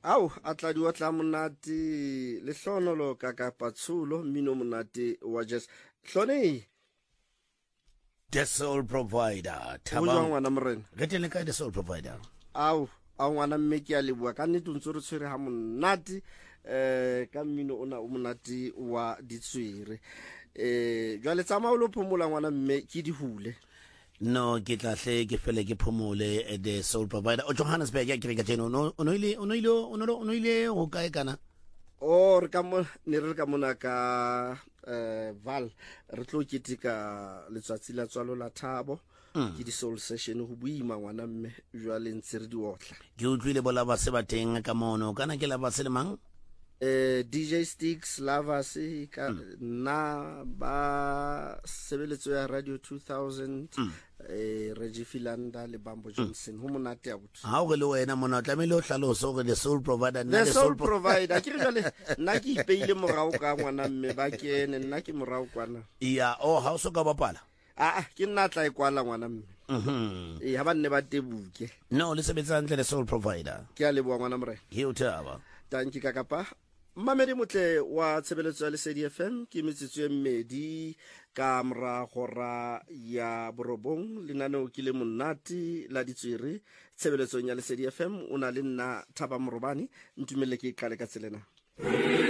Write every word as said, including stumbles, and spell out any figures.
Au atladi wa tla monate le hlonolo ka ka patsulo mino monate wa just hlone the soul provider tabang ngwana morena re tele ka the soul provider au a ngwana mme ke a lebua ka nnete ntse re tshwere ha monate eh ka mino ona o monate wa ditswere eh jwa le tsamao lo phomola ngwana mme ke di hule no ke tla hle ke fele ke phomole the soul provider o Johannesburg ya kireka tseno no no ile no ile no ile ho kae kana o re ka mo ne re ka mona ka eh val re tlo ketika letsatsi la tswalo la thabo ke di soul session ho buima ngwana mme jwale ntse re di otla ke utlwile bola ba se bateng ka mono kana ke la ba se le mang eh D J Sticks Lovers ka na ba sebeletso ya Radio two thousand eh Reggie Filanda le Bambo Johnson ho monate ya botho ha o re le wena mona tlamele o hlaloso gore the soul provider na the soul provider ke re jale nna ke ipeile morao ka ngwana mme ba kene nna ke morao kwana ya o ha o so ka bapala a ke nna tla ikwala ngwana mme mhm eh ha ba nne ba tebuke no le sebetsa ntle the soul provider ke a leboa ngwana more ke o thaba tanki ka kapa Mamedi motle wa tshebeletso ya Lesedi F M ke metsitso e mmedi ka mra gora ya borobong lenaneo ke le monate la ditswere tshebeletso ya Lesedi F M ona le nna Thaba Morobani ntumelle ke qale ka tselena